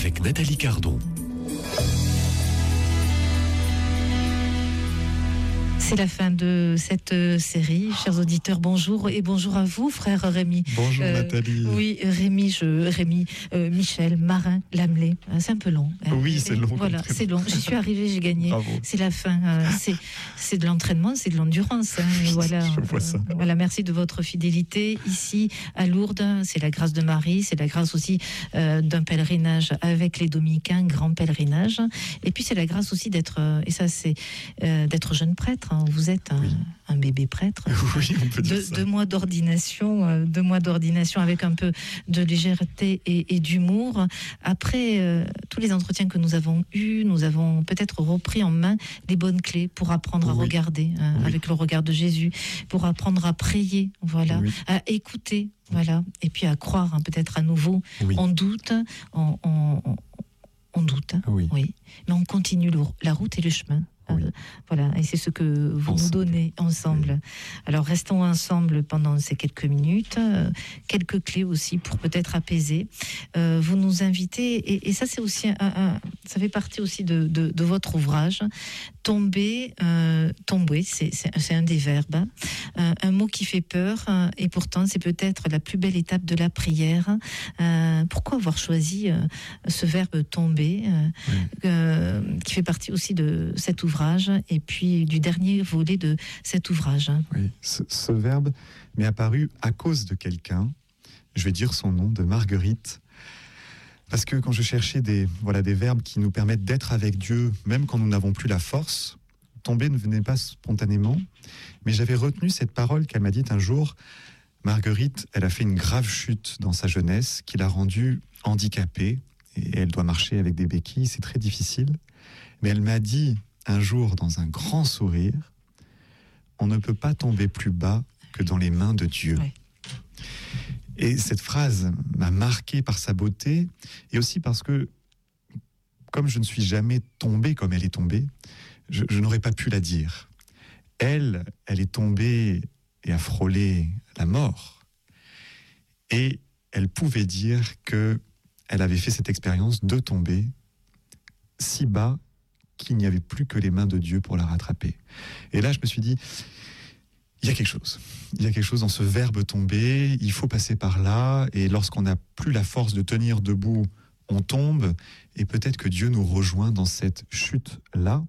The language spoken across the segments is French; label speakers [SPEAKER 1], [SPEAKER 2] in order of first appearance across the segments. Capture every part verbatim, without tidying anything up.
[SPEAKER 1] avec Nathalie Cardon.
[SPEAKER 2] C'est la fin de cette série. Chers auditeurs, bonjour et bonjour à vous, frère Rémi.
[SPEAKER 3] Bonjour
[SPEAKER 2] euh,
[SPEAKER 3] Nathalie.
[SPEAKER 2] Oui, Rémi, je, Rémi, euh, Michel, Marin, Lamelais. C'est un peu long.
[SPEAKER 3] Oui, c'est long.
[SPEAKER 2] Voilà, c'est long. J'y suis arrivée, j'ai gagné.
[SPEAKER 3] Bravo.
[SPEAKER 2] C'est la fin. Euh, c'est, c'est de l'entraînement, c'est de l'endurance. Hein, et voilà.
[SPEAKER 3] Je vois ça.
[SPEAKER 2] Euh, voilà, merci de votre fidélité ici à Lourdes. C'est la grâce de Marie, c'est la grâce aussi euh, d'un pèlerinage avec les Dominicains, grand pèlerinage. Et puis c'est la grâce aussi d'être, euh, et ça c'est euh, d'être jeune prêtre. Hein. Vous êtes un, oui. un bébé prêtre.
[SPEAKER 3] Oui, on peut dire
[SPEAKER 2] de,
[SPEAKER 3] ça.
[SPEAKER 2] Deux mois d'ordination, euh, deux mois d'ordination avec un peu de légèreté et, et d'humour. Après euh, tous les entretiens que nous avons eus, nous avons peut-être repris en main les bonnes clés pour apprendre oui. à regarder hein, oui. avec le regard de Jésus, pour apprendre à prier, voilà, oui. à écouter, voilà, et puis à croire hein, peut-être à nouveau. Oui. On doute, on, on, on, on doute, oui. oui, mais on continue le, la route et le chemin. Oui. Euh, voilà, et c'est ce que vous ensemble. nous donnez ensemble. Oui. Alors restons ensemble pendant ces quelques minutes, euh, quelques clés aussi pour peut-être apaiser. Euh, vous nous invitez, et, et ça c'est aussi un, un, ça fait partie aussi de, de, de votre ouvrage. Tomber, euh, tomber, c'est, c'est, c'est un des verbes, hein. euh, un mot qui fait peur, euh, et pourtant c'est peut-être la plus belle étape de la prière. Euh, pourquoi avoir choisi euh, ce verbe tomber, euh, oui. euh, qui fait partie aussi de cet ouvrage? Et puis du dernier volet de cet ouvrage.
[SPEAKER 3] Oui, ce, ce verbe m'est apparu à cause de quelqu'un, je vais dire son nom, de Marguerite, parce que quand je cherchais des, voilà, des verbes qui nous permettent d'être avec Dieu, même quand nous n'avons plus la force, tomber ne venait pas spontanément, mais j'avais retenu cette parole qu'elle m'a dite un jour. Marguerite, elle a fait une grave chute dans sa jeunesse qui l'a rendue handicapée, et elle doit marcher avec des béquilles, c'est très difficile, mais elle m'a dit un jour, dans un grand sourire, on ne peut pas tomber plus bas que dans les mains de Dieu. Oui. Et cette phrase m'a marqué par sa beauté, et aussi parce que, comme je ne suis jamais tombé comme elle est tombée, je, je n'aurais pas pu la dire. Elle, elle est tombée et a frôlé la mort. Et elle pouvait dire qu'elle avait fait cette expérience de tomber si bas qu'il n'y avait plus que les mains de Dieu pour la rattraper. Et là, je me suis dit, il y a quelque chose. Il y a quelque chose dans ce verbe tomber, il faut passer par là, et lorsqu'on n'a plus la force de tenir debout, on tombe, et peut-être que Dieu nous rejoint dans cette chute-là.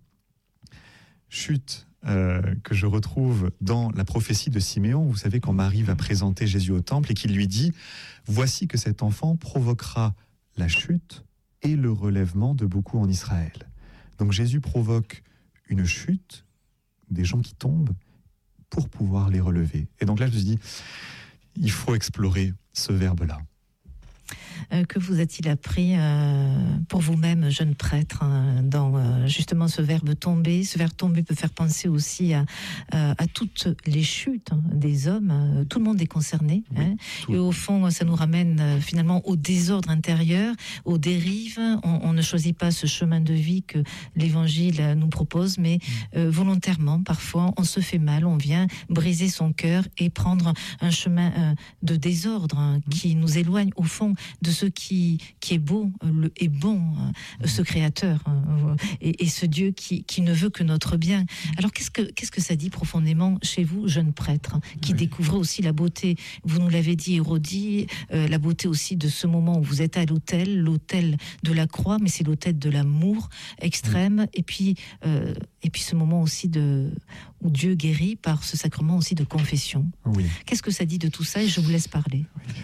[SPEAKER 3] Chute euh, que je retrouve dans la prophétie de Siméon. Vous savez, quand Marie va présenter Jésus au temple et qu'il lui dit « Voici que cet enfant provoquera la chute et le relèvement de beaucoup en Israël. » Donc Jésus provoque une chute, des gens qui tombent, pour pouvoir les relever. Et donc là, je me suis dit, il faut explorer ce verbe-là.
[SPEAKER 2] Euh, que vous a-t-il appris euh, pour vous-même, jeune prêtre, hein, dans euh, justement ce verbe tomber? Ce verbe tomber peut faire penser aussi à, à, à toutes les chutes hein, des hommes. Tout le monde est concerné. Oui, hein, et au fond, ça nous ramène euh, finalement au désordre intérieur, aux dérives. On, on ne choisit pas ce chemin de vie que l'Évangile nous propose, mais euh, volontairement, parfois, on se fait mal, on vient briser son cœur et prendre un chemin euh, de désordre hein, qui nous éloigne au fond de ce qui, qui est beau le, et bon, euh, ce Créateur euh, et, et ce Dieu qui, qui ne veut que notre bien. Alors qu'est-ce que, qu'est-ce que ça dit profondément chez vous, jeune prêtre, qui oui. découvrez aussi la beauté, vous nous l'avez dit, Hérodie, euh, la beauté aussi de ce moment où vous êtes à l'autel, l'autel de la croix, mais c'est l'autel de l'amour extrême, oui. et, puis, euh, et puis ce moment aussi de, où Dieu guérit par ce sacrement aussi de confession. Oui. Qu'est-ce que ça dit de tout ça? Et je vous laisse parler. Oui.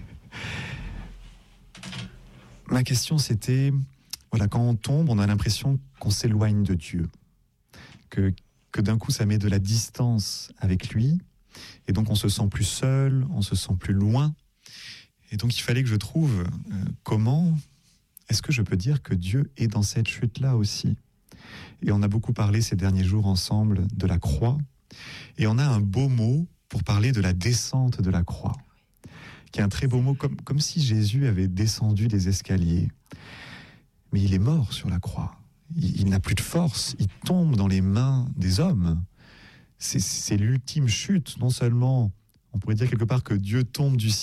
[SPEAKER 3] Ma question, c'était, voilà, quand on tombe, on a l'impression qu'on s'éloigne de Dieu, que, que d'un coup, ça met de la distance avec lui, et donc on se sent plus seul, on se sent plus loin, et donc il fallait que je trouve euh, comment est-ce que je peux dire que Dieu est dans cette chute-là aussi. Et on a beaucoup parlé ces derniers jours ensemble de la croix, et on a un beau mot pour parler de la descente de la croix, qui est un très beau mot, comme, comme si Jésus avait descendu des escaliers. Mais il est mort sur la croix. Il, il n'a plus de force. Il tombe dans les mains des hommes. C'est, c'est l'ultime chute. Non seulement, on pourrait dire quelque part que Dieu tombe du ciel,